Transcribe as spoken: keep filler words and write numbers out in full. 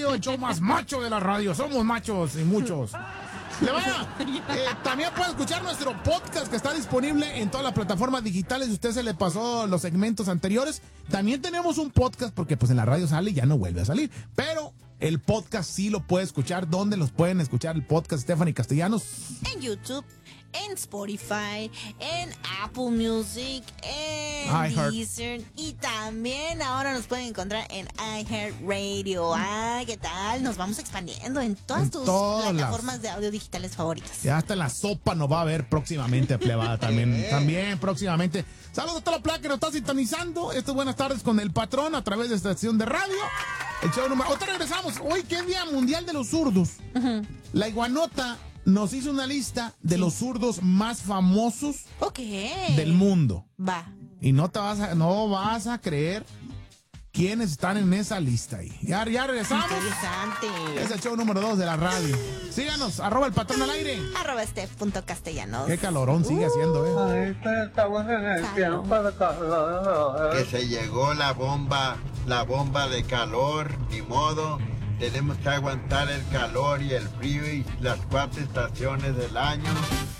radio, el show más macho de la radio. Somos machos y muchos. Le vaya. Eh, también puede escuchar nuestro podcast que está disponible en todas las plataformas digitales. Si usted se le pasó los segmentos anteriores, también tenemos un podcast porque pues en la radio sale y ya no vuelve a salir. Pero el podcast sí lo puede escuchar. ¿Dónde los pueden escuchar el podcast, Stephanie Castellanos? En YouTube, en Spotify, en Apple Music, en iHeart. Deezer y también ahora nos pueden encontrar en iHeartRadio. Ah, ¿qué tal? Nos vamos expandiendo en todas En tus todas plataformas las- de audio digitales favoritas. Ya hasta en la sopa nos va a ver próximamente, plebada, también, también próximamente. Saludos a toda la placa que nos está sintonizando. Esto es Buenas Tardes con el Patrón a través de esta estación de radio. El show número... Otra regresamos. Hoy, ¿qué Día Mundial de los Zurdos? Uh-huh. La Iguanota nos hizo una lista de los zurdos más famosos Ok. del mundo. Va. Y no te vas a, no vas a creer quiénes están en esa lista ahí. Ya, ya regresamos. Interesante. Es el show número dos de la radio. Síganos, arroba el patrón al aire. Arroba steph.castellanos. Qué calorón sigue haciendo, eh. Ay, pero estamos en el Claro. tiempo de calor. Que se llegó la bomba, la bomba de calor, ni modo. Tenemos que aguantar el calor y el frío y las cuatro estaciones del año.